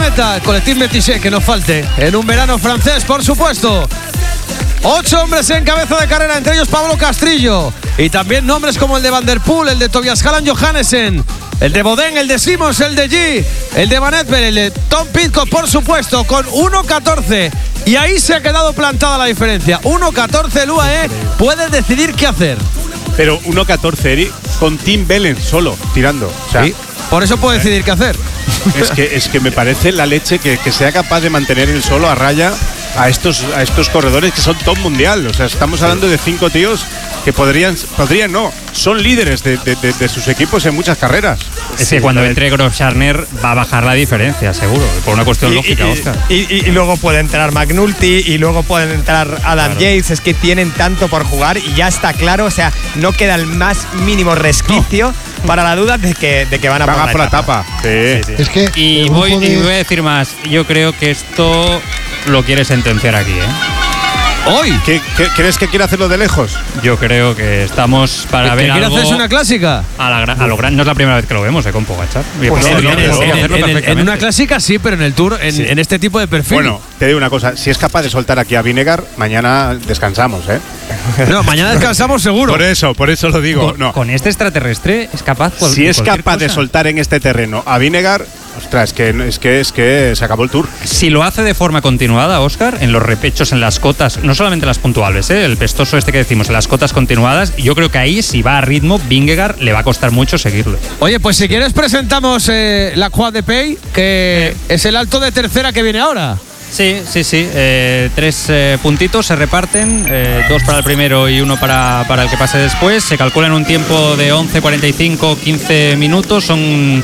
meta, el Collectif Métisé, que no falte, en un verano francés, por supuesto. 8 hombres en cabeza de carrera, entre ellos Pablo Castrillo. Y también nombres como el de Van der Poel, el de Tobias Hallan Johannesen, el de Bodén, el de Simons, el de G, el de Van Etvel, el de Tom Pidcock, por supuesto, con 1.14. Y ahí se ha quedado plantada la diferencia. 1.14, el UAE puede decidir qué hacer. Pero 1.14, Eri, con Tim Wellens solo, tirando. O sea, sí, por eso puede decidir qué hacer. Es que me parece la leche que sea capaz de mantener el solo a raya a estos corredores que son top mundial. O sea, estamos hablando de 5 tíos que podrían no, son líderes de sus equipos en muchas carreras. Es que cuando entre Grosjean va a bajar la diferencia, seguro, por una cuestión lógica, Óscar. Y luego puede entrar McNulty y luego pueden entrar Adam Yates. Es que tienen tanto por jugar y ya está claro, o sea, no queda el más mínimo resquicio para la duda de que van a por la etapa. Sí. Es que y voy a decir más, yo creo que esto lo quiere sentenciar aquí, ¿Hoy? ¿Qué crees que quiere hacerlo de lejos? Yo creo que estamos para ver algo. ¿Quiere hacerse una clásica? A lo grande. No es la primera vez que lo vemos, con Pogačar. En una clásica sí, pero en el Tour, en este tipo de perfil. Bueno, te digo una cosa, si es capaz de soltar aquí a Vinegar, mañana descansamos, No, mañana descansamos seguro. Por eso lo digo. Con este extraterrestre es capaz. Si es capaz de soltar en este terreno a Vinegar, ostras, es que se acabó el Tour. Si lo hace de forma continuada, Óscar, en los repechos, en las cotas, no solamente las puntuables, el pestoso este que decimos, en las cotas continuadas, yo creo que ahí, si va a ritmo, Vingegaard le va a costar mucho seguirlo. Oye, pues si quieres presentamos la Croix de Pey, que es el alto de tercera que viene ahora. Sí. 3 puntitos se reparten, 2 para el primero y 1 para el que pase después. Se calcula en un tiempo de 11:45, 15 minutos. Son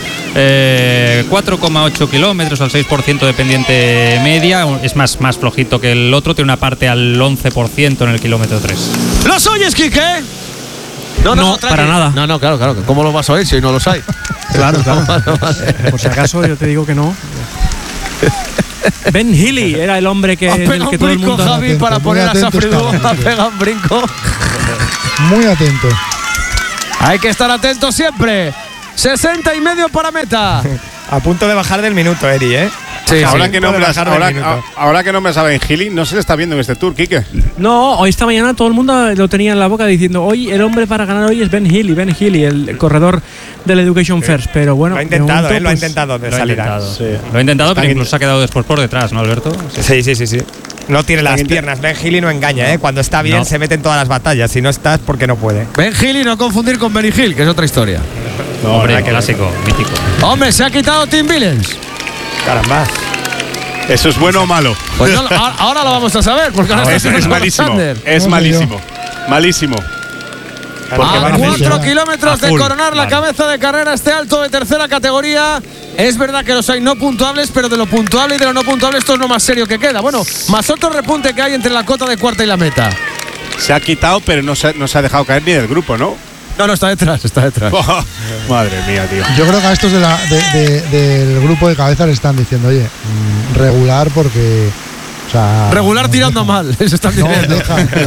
4,8 kilómetros al 6% de pendiente media. Es más flojito que el otro. Tiene una parte al 11% en el kilómetro 3. ¿Los oyes, Quique? No, para nada. No, claro. ¿Cómo lo vas a oír si hoy no los hay? Claro. Por si acaso, yo te digo que no. Ben Healy era el hombre que todo el mundo. Javi, atento, para poner a Safridú a pegar un brinco. Muy atento. Hay que estar atento siempre. 60,5 para meta. A punto de bajar del minuto, Eri, Sí, ahora que no me saben Gili, no se le está viendo en este Tour, Quique. No, hoy esta mañana todo el mundo lo tenía en la boca diciendo hoy el hombre para ganar hoy es Ben Healy, el corredor del Education First, pero bueno. Lo ha intentado, lo ha intentado de salir. Lo ha intentado, pero incluso ha quedado después por detrás, ¿no, Alberto? Sí. No tiene las piernas. Ben Healy no engaña, Cuando está bien se mete en todas las batallas. Si no estás, porque no puede. Ben Healy, no confundir con Benny Hill, que es otra historia. Hombre, clásico, mítico. Hombre, se ha quitado Tim Wellens. Caramba. ¿Eso es bueno o malo? Pues no, ahora lo vamos a saber, porque ahora es malísimo. Es malísimo. Malísimo. A 4 kilómetros de coronar la cabeza de carrera este alto de tercera categoría. Es verdad que los hay no puntuables, pero de lo puntuable y de lo no puntuable esto es lo más serio que queda. Bueno, más otro repunte que hay entre la cota de cuarta y la meta. Se ha quitado, pero no se ha dejado caer ni del grupo, ¿no? No, está detrás. Madre mía, tío. Yo creo que a estos del grupo de cabeza le están diciendo, oye, regular porque… O sea, regular tirando mal, eso está diciendo.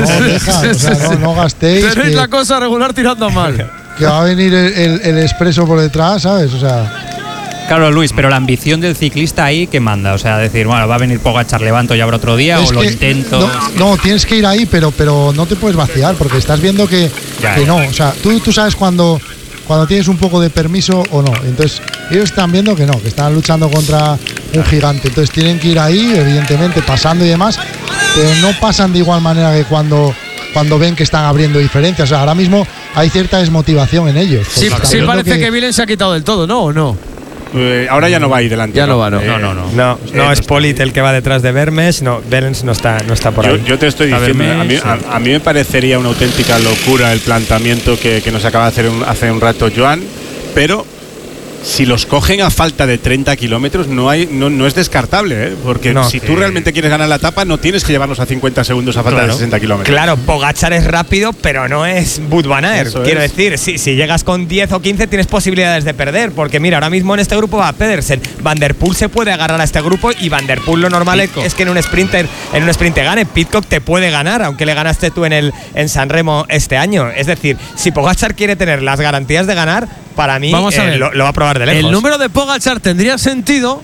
No gastéis. Tenéis la cosa regular tirando mal. Que va a venir el expreso por detrás, ¿sabes? O sea… Claro, Luis, pero la ambición del ciclista ahí, ¿qué manda? O sea, decir, bueno, va a venir Pogačar, levanto y habrá otro día, o lo intento. No, tienes que ir ahí, pero no te puedes vaciar, porque estás viendo que no. O sea, tú sabes cuando tienes un poco de permiso o no. Entonces, ellos están viendo que no, que están luchando contra un gigante. Entonces, tienen que ir ahí, evidentemente, pasando y demás, pero no pasan de igual manera que cuando ven que están abriendo diferencias. O sea, ahora mismo hay cierta desmotivación en ellos. Sí, parece que Wellens se ha quitado del todo, ¿no? ¿O no? Ahora ya no va ahí delante. Ya no va, no. No, es Polit el que va detrás de Vermes. No, Wellens no está por ahí. Yo te estoy diciendo, a mí me parecería una auténtica locura el planteamiento que nos acaba de hacer hace un rato Joan, pero si los cogen a falta de 30 kilómetros no es descartable, porque si tú realmente quieres ganar la etapa no tienes que llevarlos a 50 segundos a falta de 60 kilómetros. Claro, Pogačar es rápido, pero no es Wout van Aert. Quiero decir, si llegas con 10 o 15 tienes posibilidades de perder, porque mira, ahora mismo en este grupo va Pedersen. Van der Poel se puede agarrar a este grupo y Van der Poel lo normal es que en un sprint gane. Pidcock te puede ganar, aunque le ganaste tú en San Remo este año. Es decir, si Pogačar quiere tener las garantías de ganar, para mí lo va a probar de lejos. El número de Pogačar tendría sentido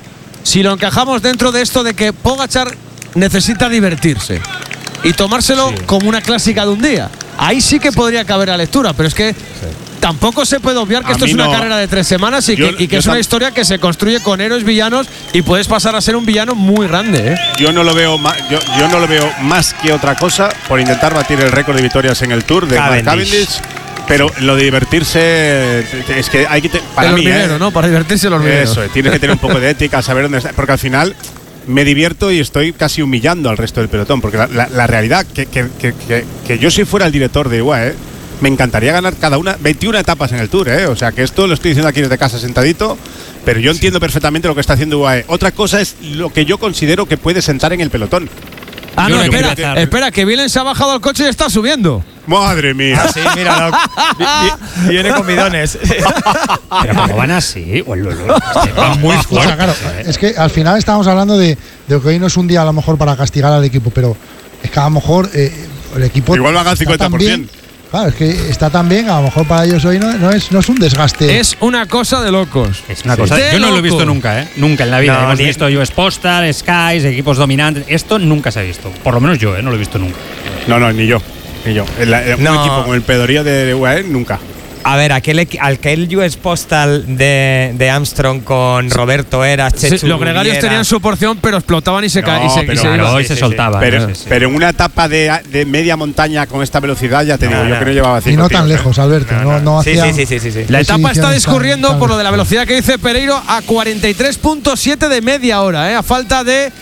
si lo encajamos dentro de esto de que Pogačar necesita divertirse y tomárselo como una clásica de un día. Ahí sí que podría caber la lectura, pero es que tampoco se puede obviar que esto es una carrera de 3 semanas y que es una historia que se construye con héroes villanos y puedes pasar a ser un villano muy grande. Yo no lo veo yo no lo veo más que otra cosa por intentar batir el récord de victorias en el Tour de Mark Cavendish. Pero lo de divertirse es que hay que para el mí, hormiguero, ¿no? Para divertirse el hormiguero. Eso, tienes que tener un poco de ética, saber dónde está, porque al final me divierto y estoy casi humillando al resto del pelotón, porque la realidad que yo si fuera el director de UAE, me encantaría ganar cada una 21 etapas en el Tour, o sea que esto lo estoy diciendo aquí desde casa sentadito, pero yo entiendo perfectamente lo que está haciendo UAE. Otra cosa es lo que yo considero que puede sentar en el pelotón. Ah, no, espera, que Vilen se ha bajado al coche y está subiendo. Madre mía. Sí, míralo. Viene con bidones. Pero como van así, van muy fuerte. O sea, claro, es que al final estamos hablando de que hoy no es un día a lo mejor para castigar al equipo, pero es que a lo mejor el equipo igual van al 50%. Claro, es que está tan bien, a lo mejor para ellos hoy no es un desgaste. Es una cosa de locos. Es una cosa. Yo no lo he visto nunca, Nunca en la vida. Hemos visto US Postal, Skies, equipos dominantes. Esto nunca se ha visto. Por lo menos yo, no lo he visto nunca. No, ni yo. Un equipo con el pedorío de UAE, nunca. A ver, aquel US Postal de Armstrong con Roberto Eras, Chechu, los gregarios tenían su porción, pero explotaban y se caían. Y se soltaban. Pero en una etapa de media montaña con esta velocidad, ya te digo, yo creo que llevaba 5 y no tan lejos, Alberto. No hacía. Sí. La etapa está discurriendo por lo de la velocidad que dice Pereiro a 43.7 de media hora, a falta de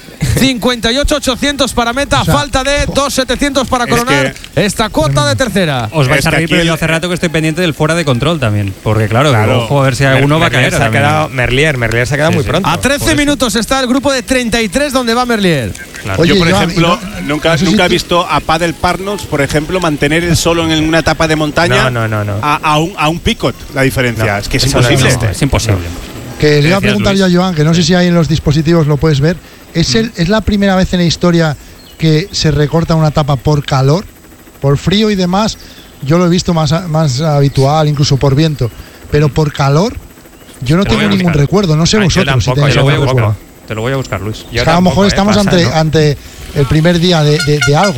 58.800 para meta, a falta de 2.700 para coronar esta cuota de tercera. Os vais a reír, pero yo hace rato que estoy pendiente del fuera de control también. Porque claro, ojo a ver si alguno va a caer. Se ha quedado Merlier se ha quedado muy pronto. A 13 minutos está el grupo de 33 donde va Merlier. Claro. Oye, yo, por ejemplo, nunca he visto a Padel Parnors, por ejemplo, mantener el solo en una etapa de montaña a un picot la diferencia. Es que es imposible. Es imposible. Que le iba a preguntar yo a Joan, que no sé si ahí en los dispositivos lo puedes ver. ¿Es la primera vez en la historia que se recorta una etapa por calor? Por frío y demás, yo lo he visto más habitual, incluso por viento. Pero por calor, yo no tengo ningún recuerdo. No sé vosotros si tenéis algo. Te lo voy a buscar, Luis. A lo mejor estamos ante el primer día de algo.